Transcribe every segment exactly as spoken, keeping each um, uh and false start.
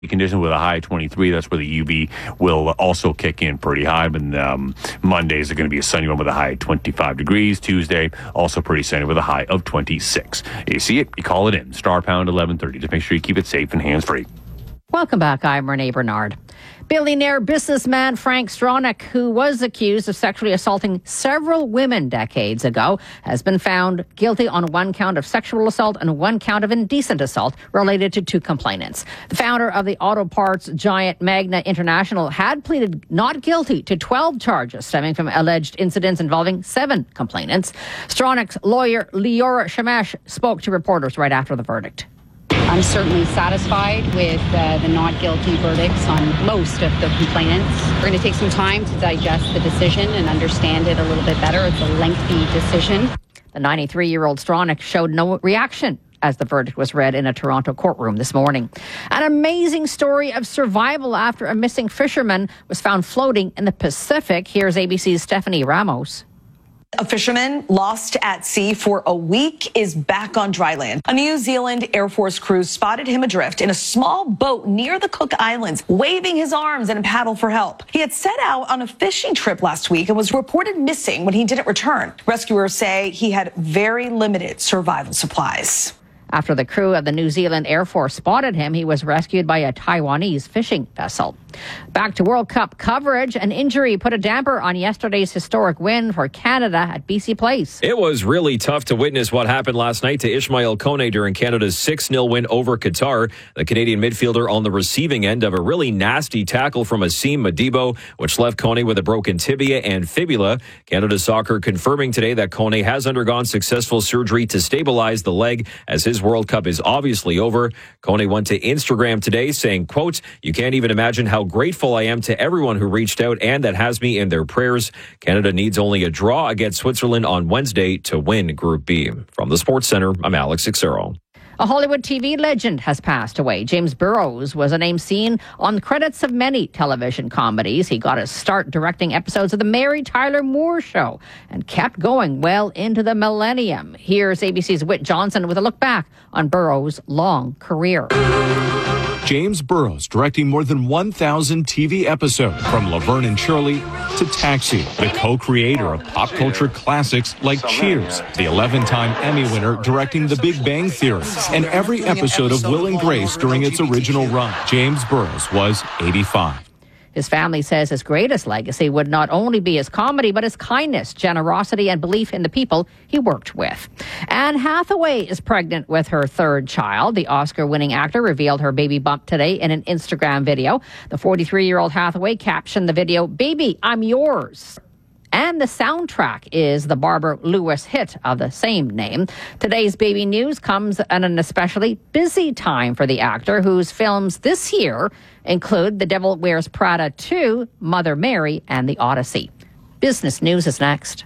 conditions with a high of twenty-three. That's where the U V will also kick in pretty high. But um, Mondays are going to be a sunny one with a high of twenty-five degrees. Tuesday, also pretty sunny with a high of twenty-six. You see it, you call it in. Star pound eleven thirty. Just make sure you keep it safe and hands-free. Welcome back. I'm Renee Bernard. Billionaire businessman Frank Stronach, who was accused of sexually assaulting several women decades ago, has been found guilty on one count of sexual assault and one count of indecent assault related to two complainants. The founder of the auto parts giant Magna International had pleaded not guilty to twelve charges stemming from alleged incidents involving seven complainants. Stronach's lawyer, Leora Shemesh, spoke to reporters right after the verdict. I'm certainly satisfied with uh, the not guilty verdicts on most of the complainants. We're going to take some time to digest the decision and understand it a little bit better. It's a lengthy decision. The ninety-three-year-old Stronach showed no reaction as the verdict was read in a Toronto courtroom this morning. An amazing story of survival after a missing fisherman was found floating in the Pacific. Here's A B C's Stephanie Ramos. A fisherman lost at sea for a week is back on dry land. A New Zealand Air Force crew spotted him adrift in a small boat near the Cook Islands, waving his arms in a paddle for help. He had set out on a fishing trip last week and was reported missing when he didn't return. Rescuers say he had very limited survival supplies. After the crew of the New Zealand Air Force spotted him, he was rescued by a Taiwanese fishing vessel. Back to World Cup coverage. An injury put a damper on yesterday's historic win for Canada at B C Place. It was really tough to witness what happened last night to Ishmael Kone during Canada's six nil win over Qatar. The Canadian midfielder on the receiving end of a really nasty tackle from Asim Madibo, which left Kone with a broken tibia and fibula. Canada Soccer confirming today that Kone has undergone successful surgery to stabilize the leg as his World Cup is obviously over. Kone went to Instagram today saying, quote, "You can't even imagine how grateful I am to everyone who reached out and that has me in their prayers. Canada needs only a draw against Switzerland on Wednesday to win Group B." From the Sports Center, I'm Alex Xero. A Hollywood T V legend has passed away. James Burrows was a name seen on the credits of many television comedies. He got his start directing episodes of The Mary Tyler Moore Show and kept going well into the millennium. Here's A B C's Whit Johnson with a look back on Burrows' long career. James Burrows directing more than one thousand T V episodes, from Laverne and Shirley to Taxi, the co-creator of pop culture classics like Cheers, the eleven-time Emmy winner directing The Big Bang Theory, and every episode of Will and Grace during its original run. James Burrows was eighty-five. His family says his greatest legacy would not only be his comedy, but his kindness, generosity, and belief in the people he worked with. Anne Hathaway is pregnant with her third child. The Oscar-winning actor revealed her baby bump today in an Instagram video. The forty-three-year-old Hathaway captioned the video, "Baby, I'm yours." And the soundtrack is the Barbara Lewis hit of the same name. Today's baby news comes at an especially busy time for the actor, whose films this year include The Devil Wears Prada two, Mother Mary, and The Odyssey. Business News is next.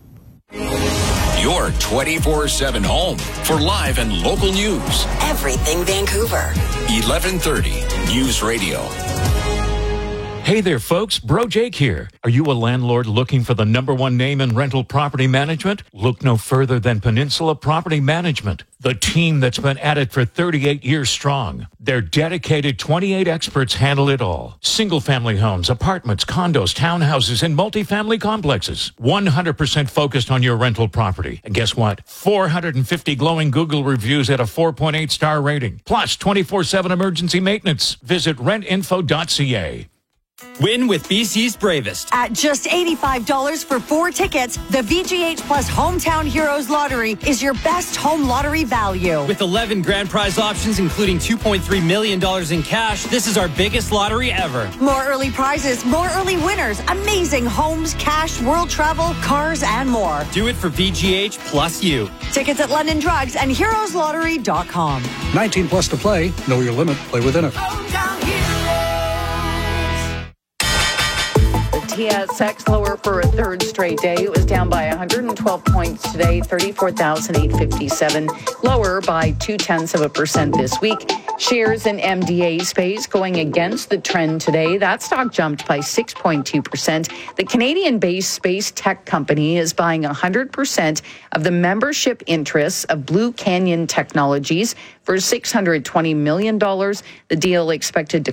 Your twenty-four seven home for live and local news. Everything Vancouver. eleven thirty News Radio. Hey there, folks. Bro Jake here. Are you a landlord looking for the number one name in rental property management? Look no further than Peninsula Property Management, the team that's been at it for thirty-eight years strong. Their dedicated twenty-eight experts handle it all. Single-family homes, apartments, condos, townhouses, and multifamily complexes. one hundred percent focused on your rental property. And guess what? four hundred fifty glowing Google reviews at a four point eight star rating. Plus twenty-four seven emergency maintenance. Visit rent info dot c a. Win with B C's Bravest. At just eighty-five dollars for four tickets, the V G H Plus Hometown Heroes Lottery is your best home lottery value. With eleven grand prize options, including two point three million dollars in cash, this is our biggest lottery ever. More early prizes, more early winners, amazing homes, cash, world travel, cars, and more. Do it for V G H plus you. Tickets at London Drugs and heroes lottery dot com. nineteen plus to play. Know your limit. Play within it. T S X lower for a third straight day. It was down by one hundred twelve points today, thirty-four thousand eight hundred fifty-seven. Lower by two tenths of a percent this week. Shares in M D A space going against the trend today. That stock jumped by six point two percent. The Canadian-based space tech company is buying one hundred percent of the membership interests of Blue Canyon Technologies for six hundred twenty million dollars. The deal expected to